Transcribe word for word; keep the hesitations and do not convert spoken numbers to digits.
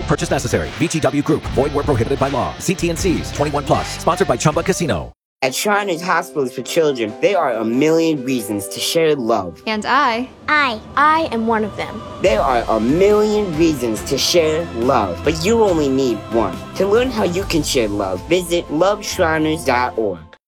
purchase necessary. V G W Group. Void where prohibited by law. See T N Cs. twenty-one plus. Sponsored by Chumba Casino. At Shriners Hospitals for Children, there are a million reasons to share love. And I, I, I am one of them. There are a million reasons to share love, but you only need one. To learn how you can share love, visit love shriners dot org.